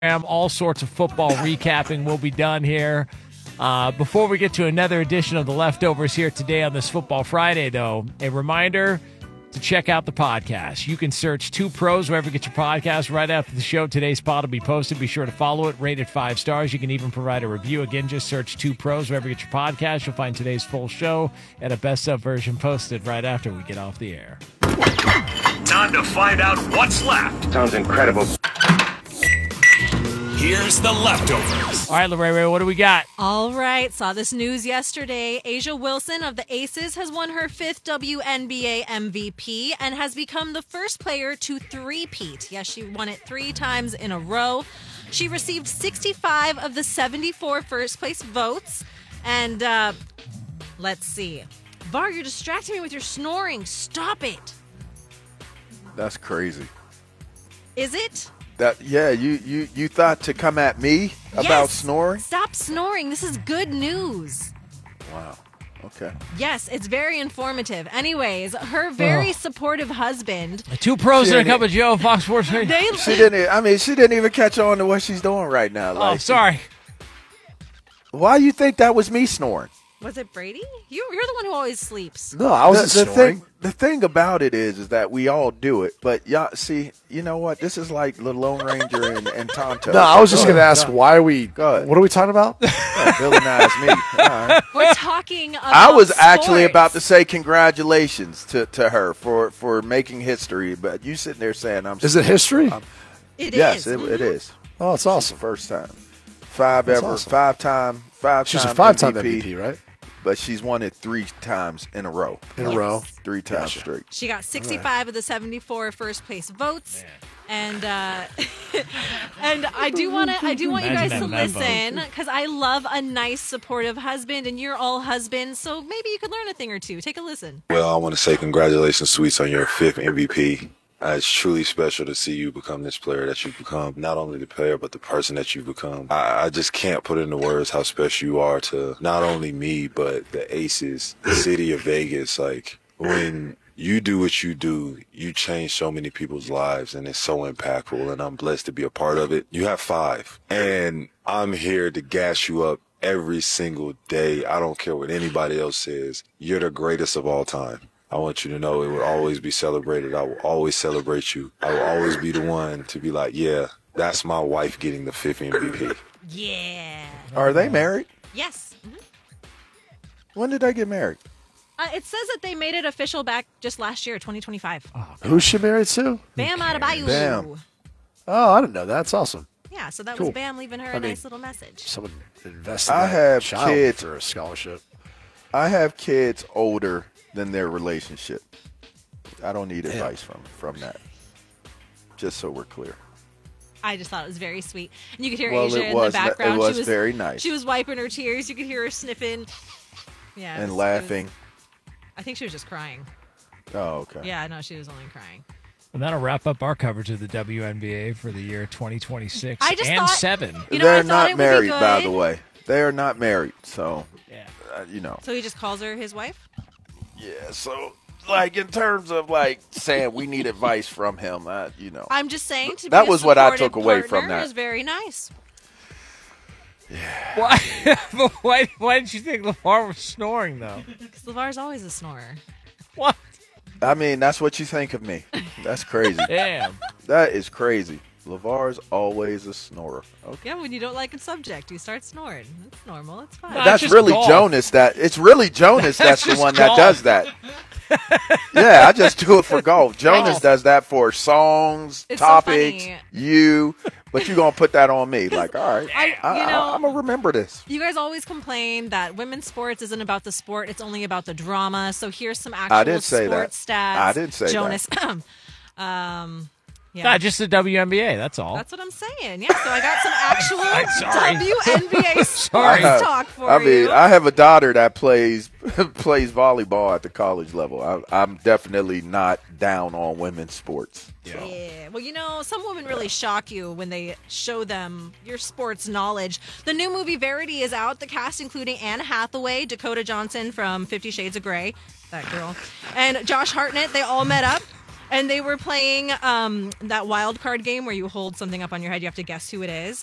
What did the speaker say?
All sorts of football recapping will be done here. Before we get to another edition of The Leftovers here today on this Football Friday, though, a reminder to check out the podcast. You can search Two Pros wherever you get your podcast. Right after the show, today's pod will be posted. Be sure to follow it, rate it 5 stars. You can even provide a review. Again, just search Two Pros wherever you get your podcast. You'll find today's full show and a best-of version posted right after we get off the air. Time to find out what's left. Sounds incredible. Here's The Leftovers. All right, Lorraine, what do we got? All right, saw this news yesterday. A'ja Wilson of the Aces has won her 5th WNBA MVP and has become the first player to three-peat. Yes, she won it 3 times in a row. She received 65 of the 74 first-place votes. And let's see. Var, you're distracting me with your snoring. Stop it. That's crazy. Is it? You thought to come at me about Yes. snoring? Stop snoring. This is good news. Wow. Okay. Yes, it's very informative. Anyways, her very supportive husband. Two Pros and a Shit. cup of Joe, Fox Sports. She didn't even catch on to what she's doing right now. Oh, sorry. Why you think that was me snoring? Was it Brady? You're the one who always sleeps. No, I wasn't snoring. The thing about it is that we all do it, but y'all see, you know what? This is like the Lone Ranger and Tonto. No, I was just going to ask, why are we? Go ahead. What are we talking about? Villainize me. All right. We're talking about I was actually sports. about to say congratulations to her for making history, but you sitting there saying I'm. Is it history? It Yes, is. it is. Oh, it's awesome. First time, That's awesome. five. She's a 5-time MVP, right? But she's won it 3 times in a row. In a row. 3 times Gotcha. straight. She got 65 of the 74 first place votes. And and I do want you guys to Imagine that listen because I love a nice supportive husband, and you're all husbands, so maybe you could learn a thing or two. Take a listen. Well, I want to say congratulations, Sweets, on your 5th MVP. It's truly special to see you become this player that you've become. Not only the player, but the person that you've become. I just can't put into words how special you are to not only me, but the Aces, the city of Vegas. Like, when you do what you do, you change so many people's lives, and it's so impactful, and I'm blessed to be a part of it. You have 5, and I'm here to gas you up every single day. I don't care what anybody else says. You're the greatest of all time. I want you to know it will always be celebrated. I will always celebrate you. I will always be the one to be like, yeah, that's my wife getting the 5th MVP. Yeah. Are they married? Yes. When did they get married? It says that they made it official back just last year, 2025. Who's she married to? Bam Adebayo. Bam. Oh, I didn't know that. That's awesome. Yeah, so that Cool. was Bam leaving her a nice little message. Someone invested I in that have child kids. for a scholarship. I have kids older than their relationship. I don't need advice from that. Just so we're clear. I just thought it was very sweet. And you could hear Well, Asia it in was- the background. it was she was very nice. She was wiping her tears. You could hear her sniffing. Yeah. And laughing. I think she was just crying. Oh, okay. Yeah, no, she was only crying. And that'll wrap up our coverage of the WNBA for the year 2026 I just and thought- 7. You know, I They're thought not it would be married, by good. the way. They are not married, so Yeah. you know. So he just calls her his wife? Yeah, so like in terms of like saying we need advice from him, you know. I'm just saying to That be a was what I supportive took away from partner that. is very nice. Why? But why did you think LeVar was snoring, though? Because LeVar's always a snorer. What? I mean, that's what you think of me. That's crazy. Damn. That is crazy. LeVar's always a snorer. Okay. Yeah, when you don't like a subject, you start snoring. It's normal. It's fine. Nah, That's just really golf. Jonas. It's really Jonas that's the just one golf. that does that. Yeah, I just do it for golf. Jonas Golf. does that for songs, It's so topics, funny. you. But you're going to put that on me. Like, all right, you know- I'm going to remember this. You guys always complain that women's sports isn't about the sport; it's only about the drama. So here's some actual I didn't say that. sports stats. I didn't say that. Jonas. Yeah, Nah, just the WNBA, that's all. that's what I'm saying. Yeah, so I got some actual sorry. WNBA Sorry. sports talk for I mean, you. I have a daughter that plays volleyball at the college level. I'm definitely not down on women's sports. So. Yeah. Well, you know, some women really shock you when they show them your sports knowledge. The new movie Verity is out. The cast including Anne Hathaway, Dakota Johnson from 50 Shades of Grey, that girl, and Josh Hartnett, they all met up. And they were playing that wild card game where you hold something up on your head. You have to guess who it is.